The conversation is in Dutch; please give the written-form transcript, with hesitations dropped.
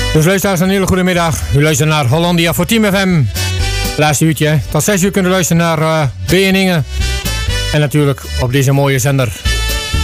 Dus luisteraars, een hele goede middag. U luistert naar Hollandia voor Team FM. Laatste uurtje. Tot 6 uur kunnen u luisteren naar BN'ingen. En natuurlijk op deze mooie zender